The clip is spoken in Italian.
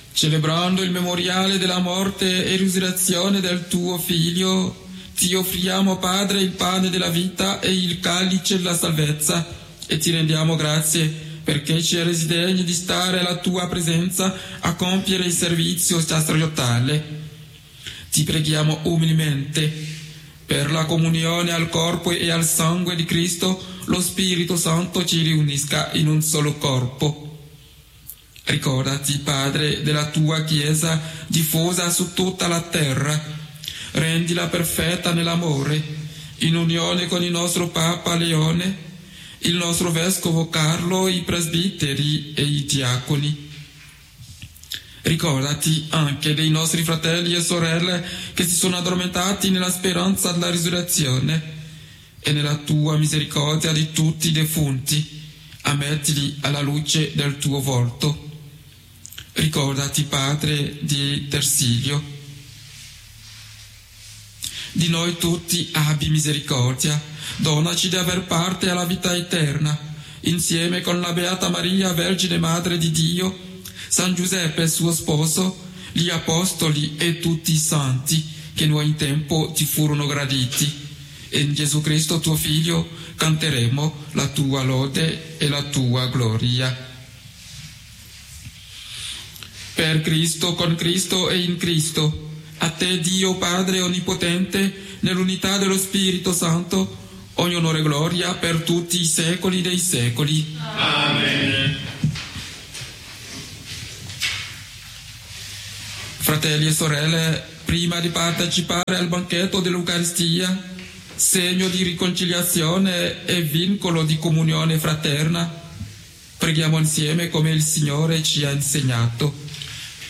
Celebrando il memoriale della morte e risurrezione del tuo Figlio, ti offriamo, Padre, il pane della vita e il calice della salvezza, e ti rendiamo grazie perché ci è resi degni di stare alla tua presenza a compiere il servizio sacerdotale. Ti preghiamo umilmente per la comunione al corpo e al sangue di Cristo, lo Spirito Santo ci riunisca in un solo corpo. Ricordati, Padre, della tua Chiesa diffusa su tutta la terra. Rendila perfetta nell'amore, in unione con il nostro Papa Leone, il nostro Vescovo Carlo, i presbiteri e i diaconi. Ricordati anche dei nostri fratelli e sorelle che si sono addormentati nella speranza della risurrezione, e nella tua misericordia di tutti i defunti, ammettili alla luce del tuo volto. Ricordati, Padre, di Tersilio. Di noi tutti abbi misericordia, donaci di aver parte alla vita eterna, insieme con la Beata Maria, Vergine Madre di Dio, San Giuseppe suo sposo, gli Apostoli e tutti i santi che in ogni tempo ti furono graditi. E in Gesù Cristo tuo Figlio canteremo la tua lode e la tua gloria. Per Cristo, con Cristo e in Cristo, a te Dio Padre Onnipotente, nell'unità dello Spirito Santo, ogni onore e gloria per tutti i secoli dei secoli. Amen. Fratelli e sorelle, prima di partecipare al banchetto dell'Eucaristia, segno di riconciliazione e vincolo di comunione fraterna, preghiamo insieme come il Signore ci ha insegnato.